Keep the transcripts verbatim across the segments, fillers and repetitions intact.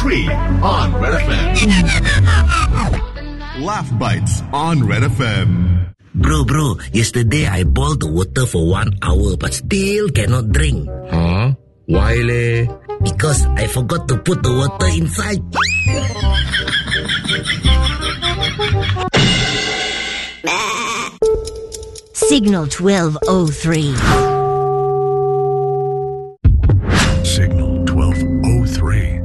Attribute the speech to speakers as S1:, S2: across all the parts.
S1: three on Red F M. Laugh Bites on Red F M.
S2: Bro, bro, yesterday I boiled the water for one hour but still cannot drink.
S3: Huh? Why leh?
S2: Because I forgot to put the water inside.
S4: Signal twelve oh three.
S5: Signal twelve oh three.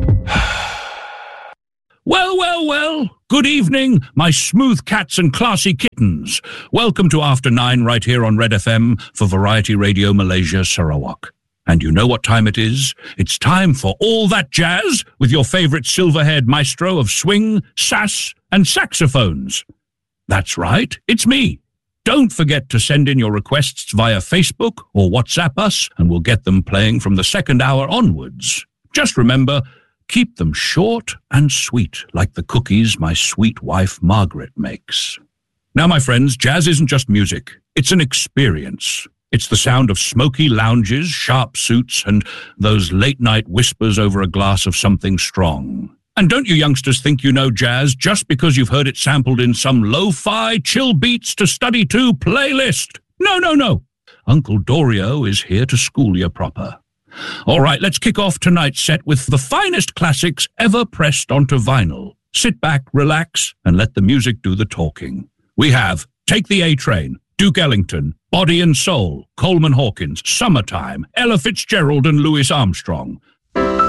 S6: Well, well, well. Good evening, my smooth cats and classy kittens. Welcome to After Nine right here on Red F M for Variety Radio Malaysia Sarawak. And you know what time it is? It's time for All That Jazz with your favorite silver-haired maestro of swing, sass, and saxophones. That's right, it's me. Don't forget to send in your requests via Facebook or WhatsApp us, and we'll get them playing from the second hour onwards. Just remember, keep them short and sweet, like the cookies my sweet wife Margaret makes. Now, my friends, jazz isn't just music. It's an experience. It's the sound of smoky lounges, sharp suits, and those late-night whispers over a glass of something strong. And don't you youngsters think you know jazz just because you've heard it sampled in some lo-fi chill beats to study to playlist? No, no, no. Uncle Dorio is here to school you proper. All right, let's kick off tonight's set with the finest classics ever pressed onto vinyl. Sit back, relax, and let the music do the talking. We have Take the A-Train, Duke Ellington, Body and Soul, Coleman Hawkins, Summertime, Ella Fitzgerald and Louis Armstrong.